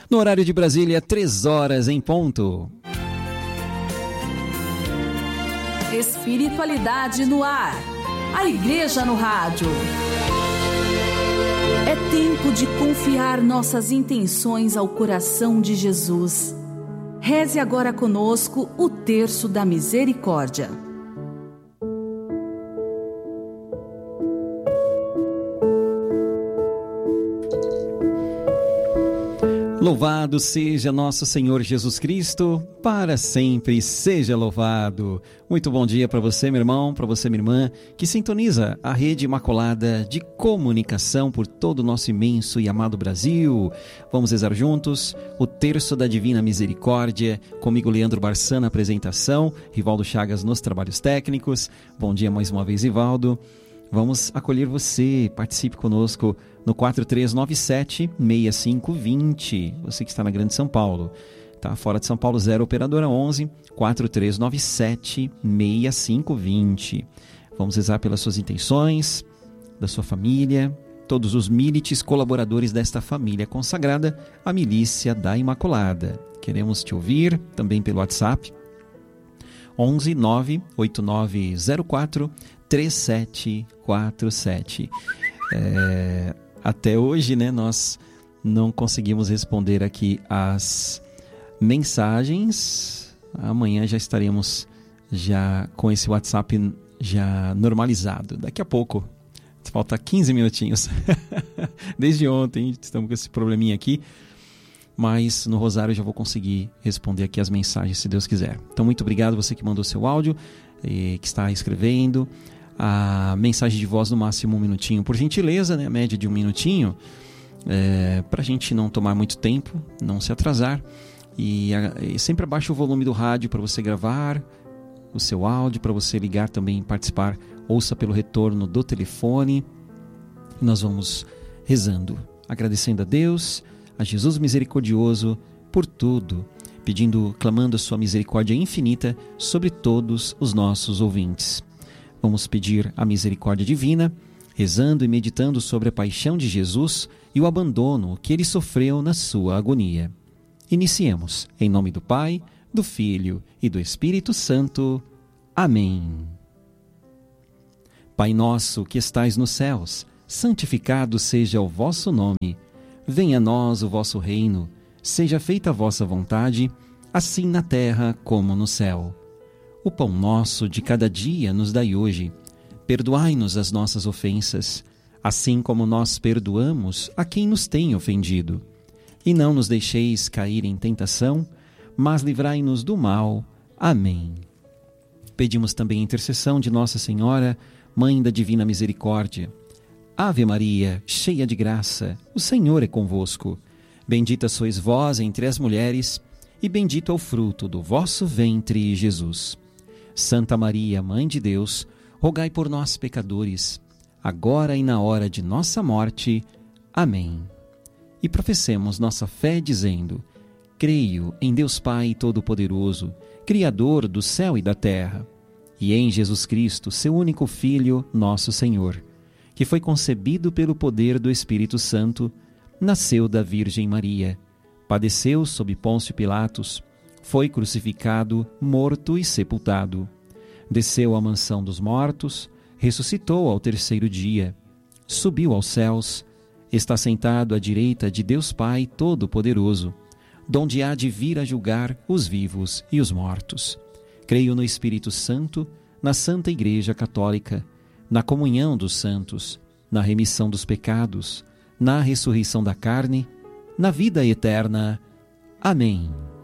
No horário de Brasília, 3h em ponto. Espiritualidade no ar. A Igreja no rádio. É tempo de confiar nossas intenções ao coração de Jesus. Reze agora conosco o Terço da Misericórdia. Louvado seja nosso Senhor Jesus Cristo, para sempre seja louvado. Muito bom dia para você, meu irmão, para você, minha irmã, que sintoniza a Rede Imaculada de Comunicação por todo o nosso imenso e amado Brasil. Vamos rezar juntos o Terço da Divina Misericórdia, comigo Leandro Barçan na apresentação, Rivaldo Chagas nos trabalhos técnicos. Bom dia mais uma vez, Rivaldo. Vamos acolher você, participe conosco no 4397-6520, você que está na Grande São Paulo. Tá? Fora de São Paulo, 0 operadora 11 4397-6520. Vamos rezar pelas suas intenções, da sua família, todos os milites colaboradores desta família consagrada, a Milícia da Imaculada. Queremos te ouvir também pelo WhatsApp, 11 98904 3747. Até hoje, né, nós não conseguimos responder aqui as mensagens. Amanhã já estaremos com esse WhatsApp já normalizado. Daqui a pouco, falta 15 minutinhos. Desde ontem estamos com esse probleminha aqui, mas no Rosário eu já vou conseguir responder aqui as mensagens, se Deus quiser. Então, muito obrigado você que mandou seu áudio, que está escrevendo. A mensagem de voz no máximo 1 minutinho, por gentileza, né? A média de 1 minutinho, para a gente não tomar muito tempo, não se atrasar. E sempre abaixa o volume do rádio para você gravar o seu áudio, para você ligar também, participar, ouça pelo retorno do telefone. Nós vamos rezando, agradecendo a Deus, a Jesus misericordioso por tudo, clamando a sua misericórdia infinita sobre todos os nossos ouvintes. Vamos pedir a misericórdia divina, rezando e meditando sobre a paixão de Jesus e o abandono que ele sofreu na sua agonia. Iniciemos, em nome do Pai, do Filho e do Espírito Santo. Amém. Pai nosso que estais nos céus, santificado seja o vosso nome. Venha a nós o vosso reino, seja feita a vossa vontade, assim na terra como no céu. O pão nosso de cada dia nos dai hoje. Perdoai-nos as nossas ofensas, assim como nós perdoamos a quem nos tem ofendido. E não nos deixeis cair em tentação, mas livrai-nos do mal. Amém. Pedimos também a intercessão de Nossa Senhora, Mãe da Divina Misericórdia. Ave Maria, cheia de graça, o Senhor é convosco. Bendita sois vós entre as mulheres, e bendito é o fruto do vosso ventre, Jesus. Santa Maria, Mãe de Deus, rogai por nós, pecadores, agora e na hora de nossa morte. Amém. E professemos nossa fé dizendo: creio em Deus Pai Todo-Poderoso, Criador do céu e da terra, e em Jesus Cristo, seu único Filho, nosso Senhor, que foi concebido pelo poder do Espírito Santo, nasceu da Virgem Maria, padeceu sob Pôncio Pilatos, foi crucificado, morto e sepultado. Desceu à mansão dos mortos, ressuscitou ao terceiro dia, subiu aos céus, está sentado à direita de Deus Pai Todo-Poderoso, donde há de vir a julgar os vivos e os mortos. Creio no Espírito Santo, na Santa Igreja Católica, na comunhão dos santos, na remissão dos pecados, na ressurreição da carne, na vida eterna. Amém.